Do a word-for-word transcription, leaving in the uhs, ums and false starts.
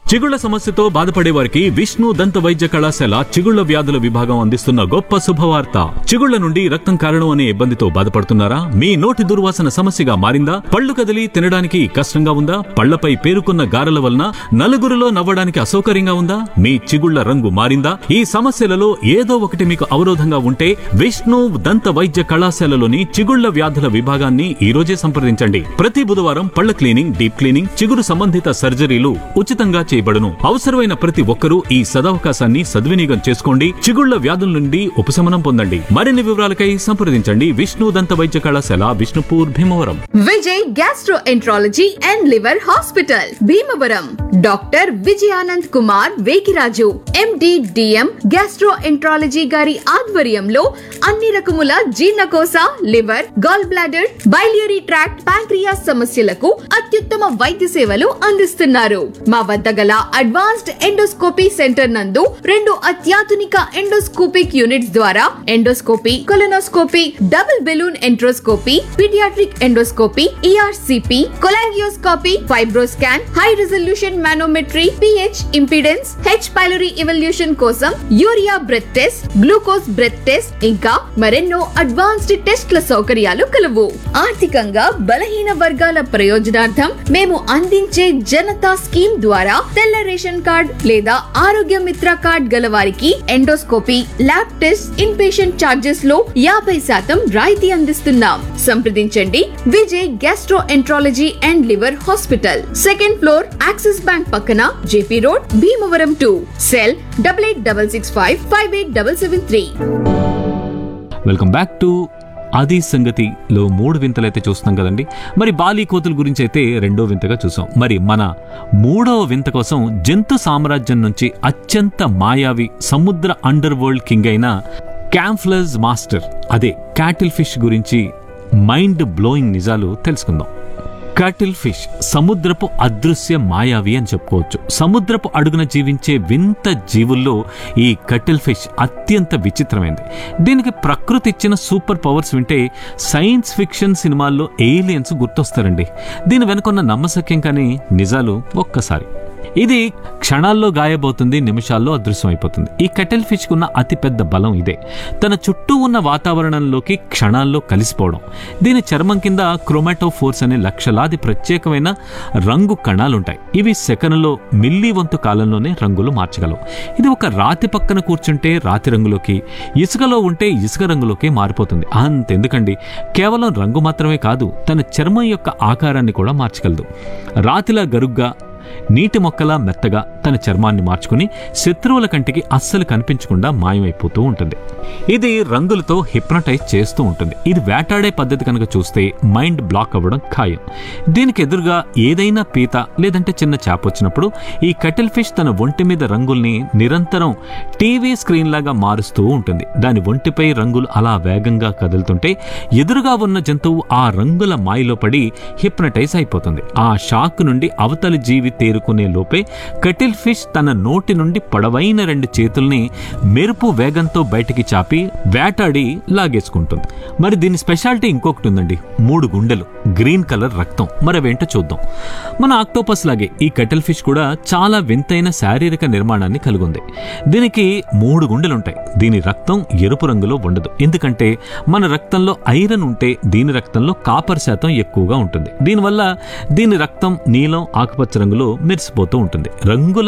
చిగుళ్ల సమస్యతో బాధపడే వారికి విష్ణు దంత వైద్య కళాశాల చిగుళ్ల వ్యాధుల విభాగం అందిస్తున్న గొప్ప శుభవార్త. చిగుళ్ల నుండి రక్తం కారణం అనే ఇబ్బందితో బాధపడుతున్నారా? మీ నోటి దుర్వాసన సమస్యగా మారిందా? పళ్ళు కదిలి తినడానికి కష్టంగా ఉందా? పళ్లపై పేరుకున్న గారెల వలన నలుగురిలో నవ్వడానికి అసౌకర్యంగా ఉందా? మీ చిగుళ్ల రంగు మారిందా? ఈ సమస్యలలో ఏదో ఒకటి మీకు అవరోధంగా ఉంటే విష్ణు దంత వైద్య కళాశాలలోని చిగుళ్ల వ్యాధుల విభాగాన్ని ఈ రోజే సంప్రదించండి. ప్రతి బుధవారం పళ్ల క్లీనింగ్, డీప్ క్లీనింగ్, చిగురు సంబంధిత సర్జరీలు ఉచితంగా చేయబడును. అవసరమైన ప్రతి ఒక్కరూ ఈ సదవకాశాన్ని సద్వినియోగం చేసుకోండి. చిగుళ్ల వ్యాధుల నుండి ఉపశమనం పొందండి. మరిన్ని వివరాలకై సంప్రదించండి విష్ణు దంత వైద్య కళాశాల, Vishnupur, Bhimavaram. Vijay gastroenterology and liver hospital, Bhimavaram. Doctor Vijayanand Kumar Vekiraju, MD DM gastroenterology గారి ఆధ్వర్యంలో అన్ని రకముల జీర్ణకోశ, liver, gall bladder, biliary tract, pancreas సమస్యలకు అత్యుత్తమ వైద్య సేవలు అందిస్తున్నారు. మా వద్ద గల అడ్వాన్స్డ్ ఎండోస్కోపీ సెంటర్ నందు రెండు అత్యాధునిక ఎండోస్కోపిక్ యూనిట్స్ ద్వారా endoscopy, colonoscopy, double balloon enteroscopy, paediatric endoscopy, ERCP, cholangioscopy, FibroScan, high resolution manometry, pH impedance, H pylori evolution కోసం urea breath test, glucose breath test, ఇంకా మరెన్నో అడ్వాన్స్డ్ టెస్ట్ల సౌకర్యాలు కలవు. ఆర్థికంగా బలహీన వర్గాల ప్రయోజనార్థం మేము అందించే జనతా స్కీమ్ ద్వారా తెల్ల రేషన్ కార్డ్ లేదా ఆరోగ్య మిత్ర కార్డ్ గల వారికి endoscopy, lab test, in patient charges లో యాభై శాతం రాయితీ అందిస్తున్నాం. సంప్రదించండి Vijay gastro enterology and liver hospital, second floor, axis bank పక్కన, JP road, Bhimavaram two. Cell double eight double six five five eight double seven three. Welcome back to అది సంగతిలో మూడు వింతలైతే చూస్తున్నాం కదండి. మరి బాలీ కోతుల గురించి అయితే రెండో వింతగా చూసాం. మరి మన మూడవ వింత కోసం జంతు సామ్రాజ్యం నుంచి అత్యంత మాయావి సముద్ర అండర్ వరల్డ్ కింగ్ అయిన క్యాంఫ్లజ్ మాస్టర్, అదే క్యాటిల్ ఫిష్ గురించి మైండ్ బ్లోయింగ్ నిజాలు తెలుసుకుందాం. కటిల్ ఫిష్ సముద్రపు అదృశ్య మాయావి అని చెప్పుకోవచ్చు. సముద్రపు అడుగున జీవించే వింత జీవుల్లో ఈ కటిల్ ఫిష్ అత్యంత విచిత్రమైంది. దీనికి ప్రకృతి ఇచ్చిన సూపర్ పవర్స్ వింటే సైన్స్ ఫిక్షన్ సినిమాల్లో ఏలియన్స్ గుర్తొస్తారండి. దీని వెనుకున్న నమ్మశక్యం కానీ నిజాలు ఒక్కసారి. ఇది క్షణాల్లో గాయబోతుంది, నిమిషాల్లో అదృశ్యమైపోతుంది. ఈ కటిల్ ఫిష్ కున్న అతిపెద్ద బలం ఇదే. తన చుట్టూ ఉన్న వాతావరణంలోకి క్షణాల్లో కలిసిపోవడం. దీని చర్మం కింద క్రోమాటోఫోర్స్ అనే లక్షలాది ప్రత్యేకమైన రంగు కణాలుంటాయి. ఇవి సెకనులో మిల్లీ వంతు కాలంలోనే రంగులు మార్చగలవు. ఇది ఒక రాతి పక్కన కూర్చుంటే రాతి రంగులోకి, ఇసుకలో ఉంటే ఇసుక రంగులోకి మారిపోతుంది. అంతెందుకండి, కేవలం రంగు మాత్రమే కాదు, తన చర్మం యొక్క ఆకారాన్ని కూడా మార్చగలదు. రాతిలా గరుగ్గా, నీటి మొక్కలా మెత్తగా తన చర్మాన్ని మార్చుకుని శత్రువుల కంటికి అస్సలు కనిపించకుండా మాయమైపోతూ ఉంటుంది. ఇది రంగులతో హిప్నటైజ్ చేస్తూ ఉంటుంది. ఇది వేటాడే పద్ధతి కనుక చూస్తే మైండ్ బ్లాక్ అవ్వడం ఖాయం. దీనికి ఎదురుగా ఏదైనా పీత లేదంటే చిన్న చేప వచ్చినప్పుడు ఈ కటిల్ ఫిష్ తన ఒంటి మీద రంగుల్ని నిరంతరం టీవీ స్క్రీన్ లాగా మారుస్తూ ఉంటుంది. దాని ఒంటిపై రంగులు అలా వేగంగా కదులుతుంటే ఎదురుగా ఉన్న జంతువు ఆ రంగుల మాయలో పడి హిప్నటైజ్ అయిపోతుంది. ఆ షాక్ నుండి అవతలి జీవి తేరుకునే లోపే కటిల్ ఫిష్ తన నోటి నుండి పొడవైన రెండు చేతుల్ని మెరుపు వేగంతో బయటికి చాపి వేటాడి లాగేసుకుంటుంది. మరి దీని స్పెషాలిటీ ఇంకొకటి ఉందండి, మూడు గుండెలు, గ్రీన్ కలర్ రక్తం. మరి అవేంటో చూద్దాం. మన ఆక్టోపస్ లాగే ఈ కటిల్ ఫిష్ కూడా చాలా వింతైన శారీరక నిర్మాణాన్ని కలిగి ఉంది. దీనికి మూడు గుండెలుంటాయి. దీని రక్తం ఎరుపు రంగులో ఉండదు, ఎందుకంటే మన రక్తంలో ఐరన్ ఉంటే దీని రక్తంలో కాపర్ శాతం ఎక్కువగా ఉంటుంది. దీనివల్ల దీని రక్తం నీలం, ఆకుపచ్చ రంగులో మెరిసిపోతూ ఉంటుంది. రంగుల